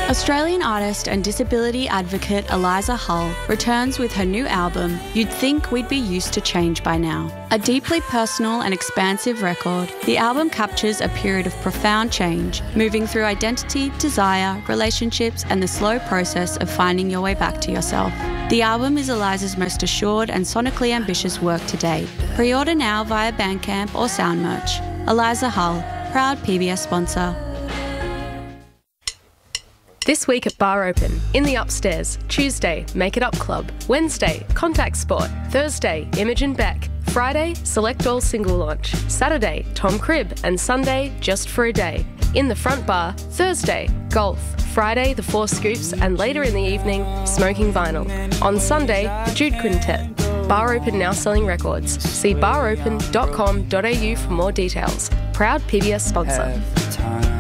Australian artist and disability advocate Eliza Hull returns with her new album, You'd Think We'd Be Used to Change by Now. A deeply personal and expansive record, the album captures a period of profound change, moving through identity, desire, relationships, and the slow process of finding your way back to yourself. The album is Eliza's most assured and sonically ambitious work to date. Pre-order now via Bandcamp or Soundmerch. Eliza Hull, proud PBS sponsor. This week at Bar Open, in the Upstairs, Tuesday, Make It Up Club, Wednesday, Contact Sport, Thursday, Imogen Beck, Friday, Select All Single Launch, Saturday, Tom Cribb, and Sunday, Just for a Day. In the Front Bar, Thursday, Golf, Friday, The Four Scoops, and later in the evening, Smoking Vinyl. On Sunday, the Jude Quintet. Bar Open now selling records. See baropen.com.au for more details. Proud PBS sponsor.